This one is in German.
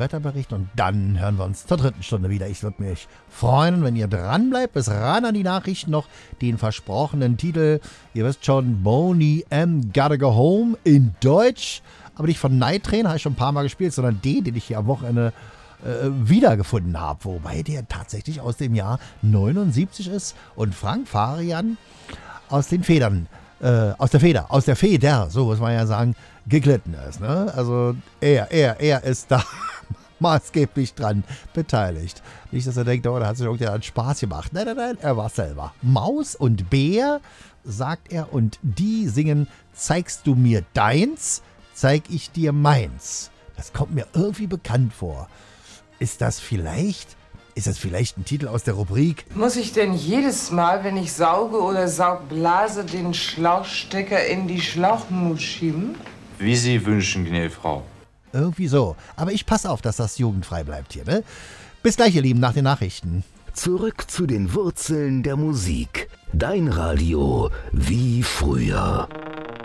Wetterbericht und dann hören wir uns zur 3. Stunde wieder. Ich würde mich freuen, wenn ihr dran bleibt. Bis ran an die Nachrichten noch den versprochenen Titel. Ihr wisst schon, Boney M. Gotta Go Home in Deutsch. Aber nicht von Night Train, habe ich schon ein paar Mal gespielt, sondern den ich hier am Wochenende wiedergefunden habe. Wobei der tatsächlich aus dem Jahr 79 ist und Frank Farian aus der Feder, so muss man ja sagen, geglitten ist. Ne? Also er ist da maßgeblich dran beteiligt. Nicht, dass er denkt, oh, da hat sich irgendjemand Spaß gemacht. Nein, er war selber. Maus und Bär, sagt er, und die singen, zeigst du mir deins, zeig ich dir meins. Das kommt mir irgendwie bekannt vor. Ist das vielleicht ein Titel aus der Rubrik? Muss ich denn jedes Mal, wenn ich sauge oder saugblase, den Schlauchstecker in die Schlauchnut schieben? Wie Sie wünschen, gnädige Frau. Irgendwie so. Aber ich passe auf, dass das jugendfrei bleibt hier, ne? Bis gleich, ihr Lieben, nach den Nachrichten. Zurück zu den Wurzeln der Musik. Dein Radio wie früher.